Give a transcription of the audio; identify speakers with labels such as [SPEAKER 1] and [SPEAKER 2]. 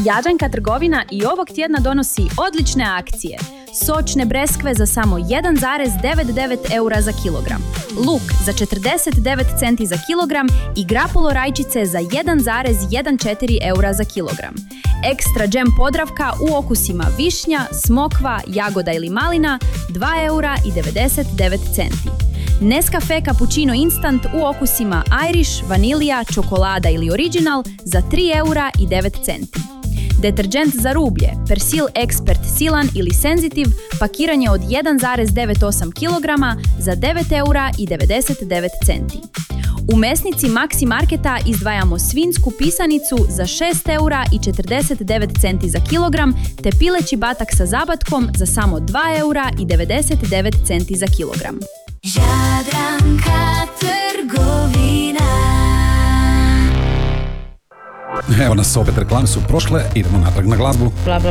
[SPEAKER 1] Jadranka trgovina i ovog tjedna donosi odlične akcije. Sočne breskve za samo 1,99 eura za kilogram, luk za 49 centi za kilogram i grapulo rajčice za 1,14 eura za kilogram. Ekstra džem Podravka u okusima višnja, smokva, jagoda ili malina 2 eura i 99 centi. Nescafe Cappuccino Instant u okusima Irish, vanilija, čokolada ili original za 3 eura i 9 centi. Deterđent za rublje, Persil Expert Silan ili Sensitive, pakiranje od 1,98 kg za 9 eura i 99 centi. U mesnici Maxi Marketa izdvajamo svinjsku pisanicu za 6 eura i 49 centi za kilogram, te pileći batak sa zabatkom za samo 2 eura i 99 centi za kilogram.
[SPEAKER 2] Jadranka trgovina.
[SPEAKER 3] Evo nas opet, reklame su prošle, idemo natrag na glazbu.